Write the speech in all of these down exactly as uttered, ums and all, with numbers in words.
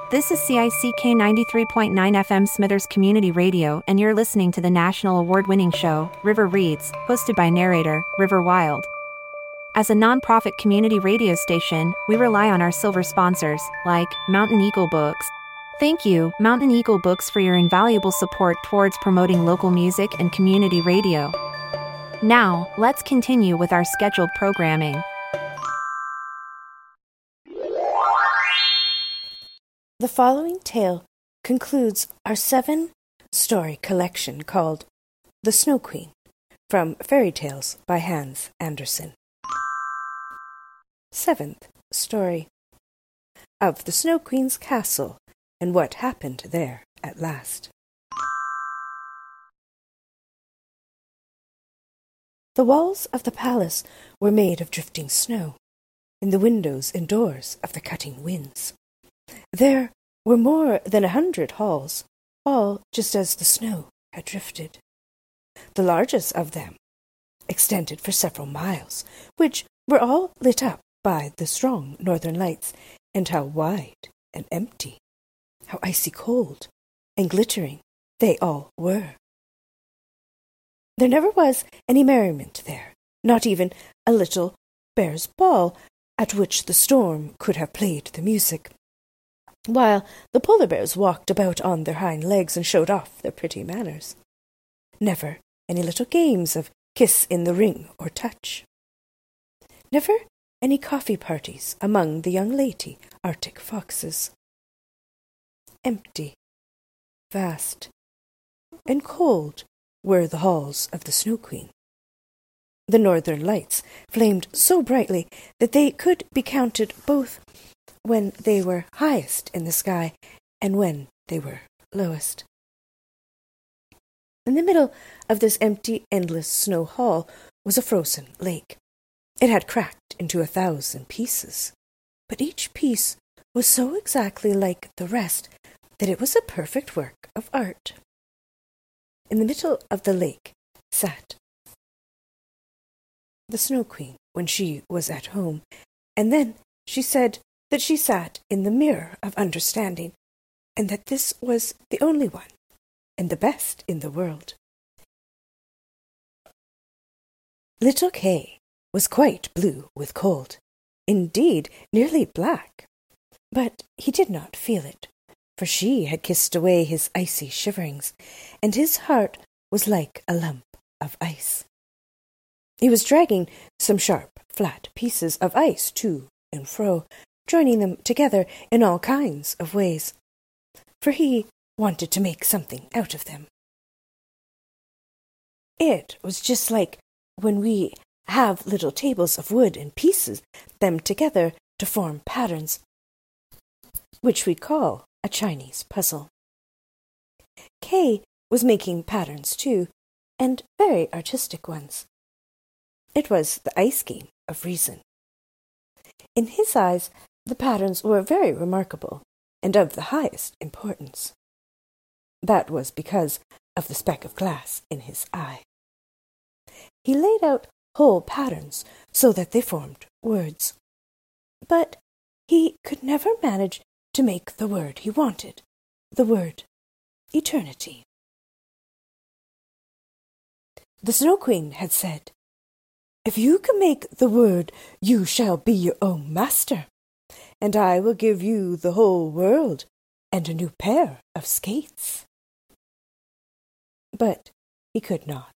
This is C I C K ninety-three point nine F M Smithers Community Radio, and you're listening to the national award-winning show, River Reads, hosted by narrator, River Wild. As a non-profit community radio station, we rely on our silver sponsors, like Mountain Eagle Books. Thank you, Mountain Eagle Books, for your invaluable support towards promoting local music and community radio. Now, let's continue with our scheduled programming. The following tale concludes our seven-story collection called The Snow Queen, from Fairy Tales by Hans Andersen. Seventh story. Of the Snow Queen's castle and what happened there at last. The walls of the palace were made of drifting snow, and the windows and doors of the cutting winds. There were more than a hundred halls, all just as the snow had drifted. The largest of them extended for several miles, which were all lit up by the strong northern lights, and how wide and empty, how icy cold and glittering they all were. There never was any merriment there, not even a little bear's ball at which the storm could have played the music, while the polar bears walked about on their hind legs and showed off their pretty manners. Never any little games of kiss in the ring or touch. Never any coffee parties among the young lady Arctic foxes. Empty, vast, and cold were the halls of the Snow Queen. The northern lights flamed so brightly that they could be counted both when they were highest in the sky and when they were lowest. In the middle of this empty, endless snow hall was a frozen lake. It had cracked into a thousand pieces, but each piece was so exactly like the rest that it was a perfect work of art. In the middle of the lake sat the Snow Queen when she was at home, and then she said that she sat in the mirror of understanding, and that this was the only one, and the best in the world. Little Kay was quite blue with cold, indeed nearly black, but he did not feel it, for she had kissed away his icy shiverings, and his heart was like a lump of ice. He was dragging some sharp, flat pieces of ice to and fro, joining them together in all kinds of ways, for he wanted to make something out of them. It was just like when we have little tables of wood and pieces them together to form patterns, which we call a Chinese puzzle. Kay was making patterns too, and very artistic ones. It was the ice game of reason. In his eyes, the patterns were very remarkable and of the highest importance. That was because of the speck of glass in his eye. He laid out whole patterns so that they formed words, but he could never manage to make the word he wanted, the word eternity. The Snow Queen had said, "If you can make the word, you shall be your own master, and I will give you the whole world and a new pair of skates." But he could not.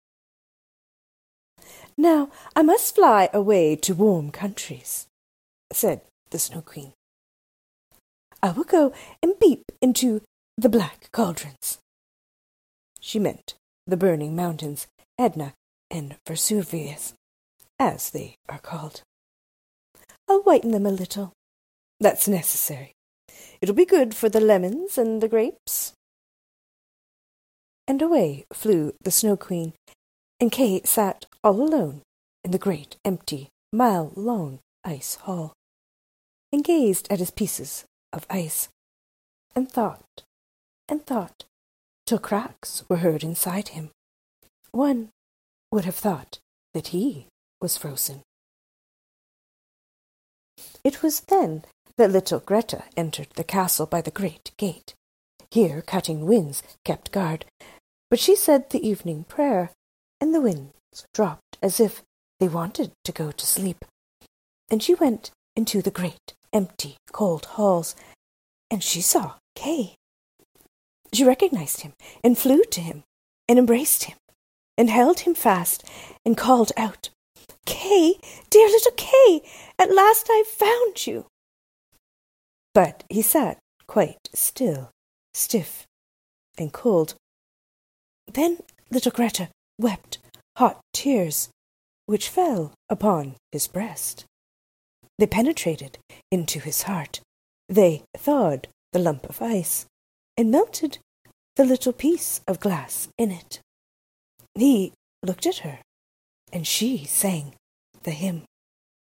"Now I must fly away to warm countries," said the Snow Queen. "I will go and peep into the black cauldrons." She meant the burning mountains, Etna and Vesuvius, as they are called. "I'll whiten them a little. That's necessary. It'll be good for the lemons and the grapes." And away flew the Snow Queen, and Kay sat all alone in the great, empty, mile-long ice hall, and gazed at his pieces of ice, and thought and thought, till cracks were heard inside him. One would have thought that he was frozen. It was then that little Greta entered the castle by the great gate. Here cutting winds kept guard, but she said the evening prayer, and the winds dropped as if they wanted to go to sleep. And she went into the great, empty, cold halls, and she saw Kay. She recognized him, and flew to him, and embraced him, and held him fast, and called out, "Kay, dear little Kay, at last I've found you." But he sat quite still, stiff and cold. Then little Greta wept hot tears, which fell upon his breast. They penetrated into his heart. They thawed the lump of ice, and melted the little piece of glass in it. He looked at her, and she sang the hymn.